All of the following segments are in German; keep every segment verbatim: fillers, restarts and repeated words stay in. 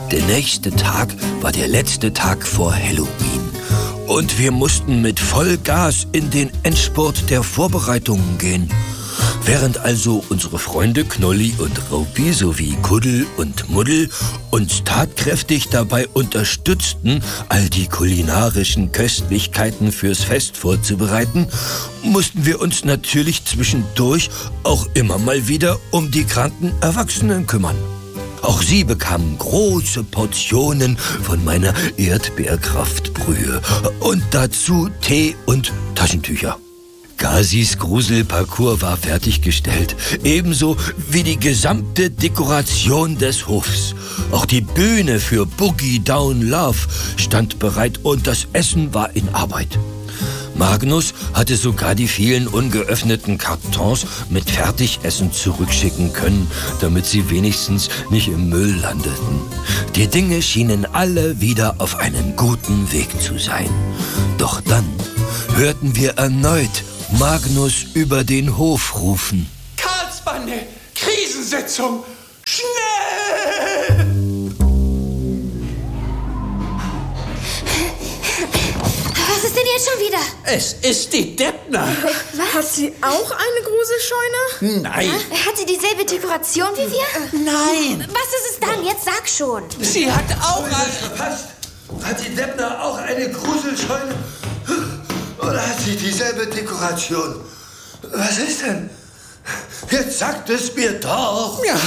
Der nächste Tag war der letzte Tag vor Halloween. Und wir mussten mit Vollgas in den Endspurt der Vorbereitungen gehen. Während also unsere Freunde Knolli und Raupi sowie Kuddel und Muddel uns tatkräftig dabei unterstützten, all die kulinarischen Köstlichkeiten fürs Fest vorzubereiten, mussten wir uns natürlich zwischendurch auch immer mal wieder um die kranken Erwachsenen kümmern. Auch sie bekamen große Portionen von meiner Erdbeerkraftbrühe und dazu Tee und Taschentücher. Gazis Gruselparcours war fertiggestellt, ebenso wie die gesamte Dekoration des Hofs. Auch die Bühne für Boogie Down Love stand bereit und das Essen war in Arbeit. Magnus hatte sogar die vielen ungeöffneten Kartons mit Fertigessen zurückschicken können, damit sie wenigstens nicht im Müll landeten. Die Dinge schienen alle wieder auf einem guten Weg zu sein. Doch dann hörten wir erneut Magnus über den Hof rufen. Karlsbande! Krisensitzung! Schnell! Was ist denn jetzt schon wieder? Es ist die Deppner. Was? Hat sie auch eine Gruselscheune? Nein. Hat sie dieselbe Dekoration wie wir? Nein. Was ist es dann? Jetzt sag schon. Sie hat auch eine... Verpasst? Hat die Deppner auch eine Gruselscheune? Oder hat sie dieselbe Dekoration? Was ist denn? Jetzt sagt es mir doch. Ja,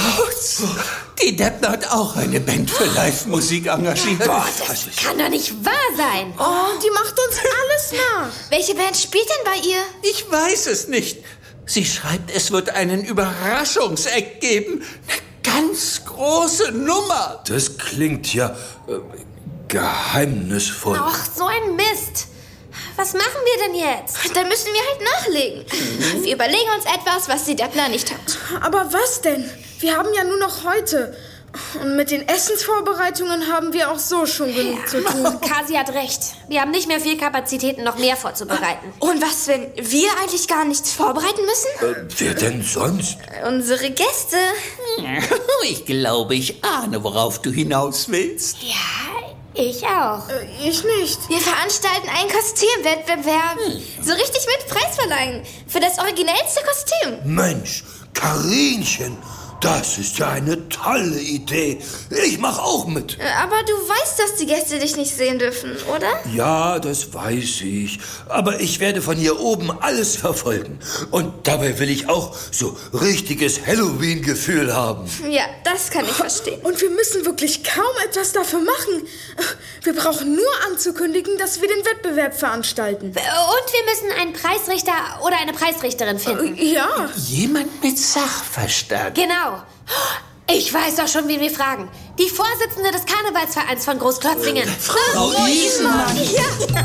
die Deppner hat auch eine Band für Live-Musik engagiert. Boah, das kann doch nicht wahr sein. Oh, die macht uns alles nach. Welche Band spielt denn bei ihr? Ich weiß es nicht. Sie schreibt, es wird einen Überraschungseck geben. Eine ganz große Nummer. Das klingt ja äh, geheimnisvoll. Ach, so ein Mist. Was machen wir denn jetzt? Dann müssen wir halt nachlegen. Wir überlegen uns etwas, was die Deppner nicht hat. Aber was denn? Wir haben ja nur noch heute. Und mit den Essensvorbereitungen haben wir auch so schon genug zu tun. Kasi hat recht. Wir haben nicht mehr viel Kapazitäten, noch mehr vorzubereiten. Und was, wenn wir eigentlich gar nichts vorbereiten müssen? Äh, wer denn sonst? Unsere Gäste. Ich glaube, ich ahne, worauf du hinaus willst. Ja, ich auch. Äh, ich nicht. Wir veranstalten einen Kostümwettbewerb. So richtig mit Preisverleihung. Für das originellste Kostüm. Mensch, Karinchen, das ist ja eine tolle Idee. Ich mach auch mit. Aber du weißt, dass die Gäste dich nicht sehen dürfen, oder? Ja, das weiß ich. Aber ich werde von hier oben alles verfolgen. Und dabei will ich auch so richtiges Halloween-Gefühl haben. Ja, das kann ich verstehen. Und wir müssen wirklich kaum etwas dafür machen. Wir brauchen nur anzukündigen, dass wir den Wettbewerb veranstalten. Und wir müssen einen Preisrichter oder eine Preisrichterin finden. Ja. Jemand mit Sachverstand. Genau. Ich weiß doch schon, wen wir fragen. Die Vorsitzende des Karnevalsvereins von Großklotzingen. Frau Isenmann. Ja.